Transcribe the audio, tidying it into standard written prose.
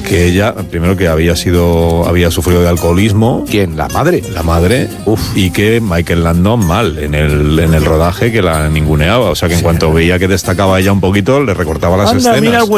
que ella, primero que había sufrido de alcoholismo. ¿Quién? ¿La madre? La madre. Y que Michael Landon mal en el rodaje, que la ninguneaba. O sea, que en cuanto veía que destacaba ella un poquito, le recortaba las escenas. Mira,